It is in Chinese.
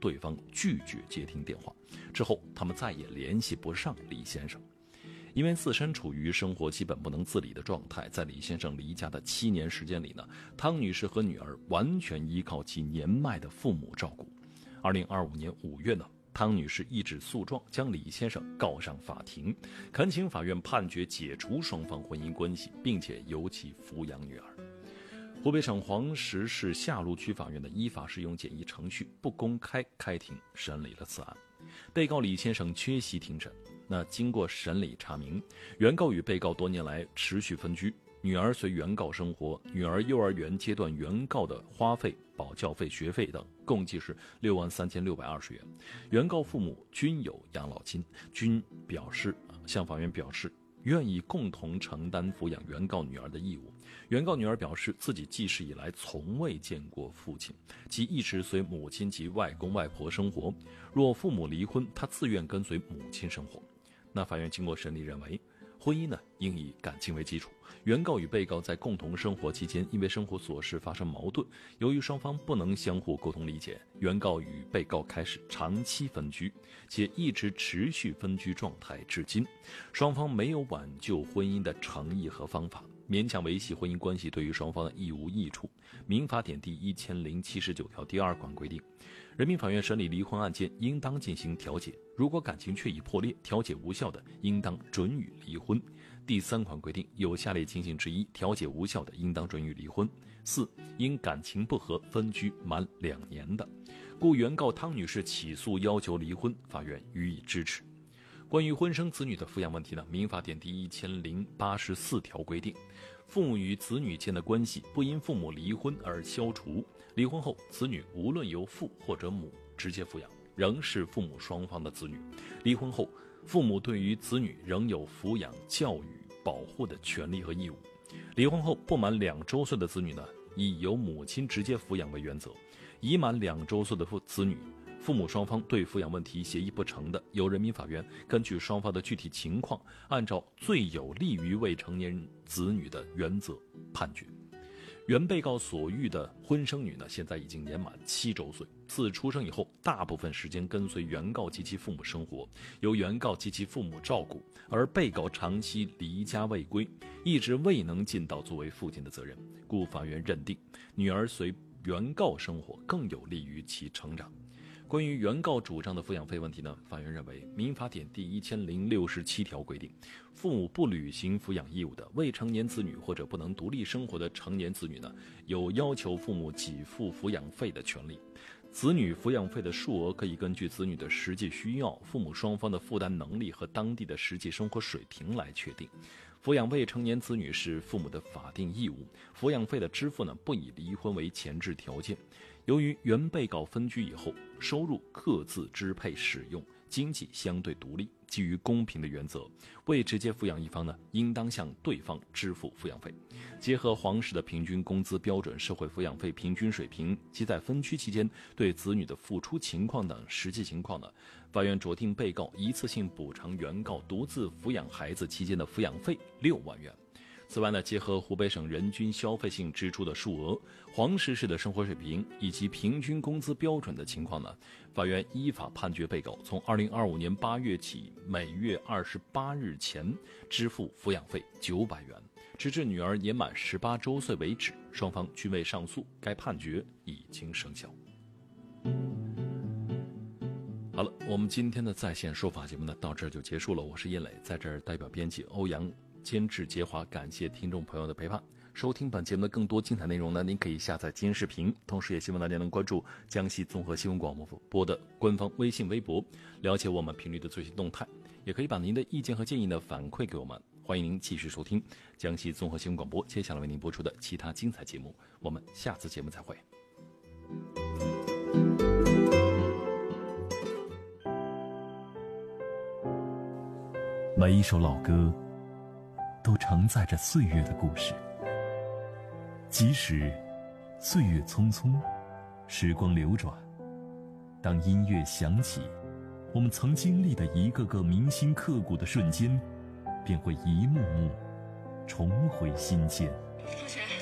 对方拒绝接听电话。之后他们再也联系不上李先生。因为自身处于生活基本不能自理的状态，在李先生离家的7年时间里呢，汤女士和女儿完全依靠其年迈的父母照顾。2025年5月呢，汤女士一纸诉状将李先生告上法庭，恳请法院判决解除双方婚姻关系，并且由其抚养女儿。湖北省黄石市下路区法院的依法适用简易程序不公开开庭审理了此案，被告李先生缺席庭审。经过审理查明，原告与被告多年来持续分居，女儿随原告生活，女儿幼儿园阶段原告的花费、保教费、学费等共计是63620元。原告父母均有养老金，均向法院表示愿意共同承担抚养原告女儿的义务。原告女儿表示自己记事以来从未见过父亲，即一直随母亲及外公外婆生活，若父母离婚，她自愿跟随母亲生活。法院经过审理认为，婚姻应以感情为基础。原告与被告在共同生活期间，因为生活琐事发生矛盾，由于双方不能相互沟通理解，原告与被告开始长期分居，且一直持续分居状态至今。双方没有挽救婚姻的诚意和方法，勉强维系婚姻关系对于双方的亦无益处。民法典第1079条第2款规定，人民法院审理离婚案件应当进行调解，如果感情确已破裂，调解无效的，应当准予离婚。第3款规定，有下列情形之一，调解无效的，应当准予离婚。4. 因感情不和分居满2年的，故原告汤女士起诉要求离婚，法院予以支持。关于婚生子女的抚养问题呢，民法典第1084条规定，父母与子女间的关系不因父母离婚而消除，离婚后子女无论由父或者母直接抚养，仍是父母双方的子女。离婚后，父母对于子女仍有抚养、教育、保护的权利和义务。离婚后不满2周岁的子女呢，以由母亲直接抚养为原则；已满2周岁的子女，父母双方对抚养问题协议不成的，由人民法院根据双方的具体情况，按照最有利于未成年子女的原则判决。原被告所育的婚生女呢，现在已经年满7周岁，自出生以后，大部分时间跟随原告及其父母生活，由原告及其父母照顾，而被告长期离家未归，一直未能尽到作为父亲的责任，故法院认定女儿随原告生活更有利于其成长。关于原告主张的抚养费问题呢，法院认为，民法典第1067条规定，父母不履行抚养义务的未成年子女或者不能独立生活的成年子女呢，有要求父母给付抚养费的权利。子女抚养费的数额可以根据子女的实际需要、父母双方的负担能力和当地的实际生活水平来确定。抚养未成年子女是父母的法定义务，抚养费的支付呢，不以离婚为前置条件。由于原被告分居以后，收入各自支配使用，经济相对独立，基于公平的原则，未直接抚养一方呢，应当向对方支付抚养费。结合黄石的平均工资标准、社会抚养费平均水平及在分居期间对子女的付出情况等实际情况呢，法院酌定被告一次性补偿原告独自抚养孩子期间的抚养费6万元。此外呢，结合湖北省人均消费性支出的数额、黄石市的生活水平以及平均工资标准的情况呢，法院依法判决被告从2025年8月起，每月28日前支付抚养费900元，直至女儿年满18周岁为止。双方均未上诉，该判决已经生效。好了，我们今天的在线说法节目呢，到这儿就结束了。我是叶磊，在这儿代表编辑欧阳监制杰华，感谢听众朋友的陪伴。收听本节目的更多精彩内容呢，您可以下载今日视频，同时也希望大家能关注江西综合新闻广播的官方微信微博，了解我们频率的最新动态。也可以把您的意见和建议呢反馈给我们。欢迎您继续收听江西综合新闻广播接下来为您播出的其他精彩节目，我们下次节目再会。 每一首老歌都承载着岁月的故事，即使岁月匆匆，时光流转，当音乐响起，我们曾经历的一个个铭心刻骨的瞬间，便会一幕幕重回心间。 主持人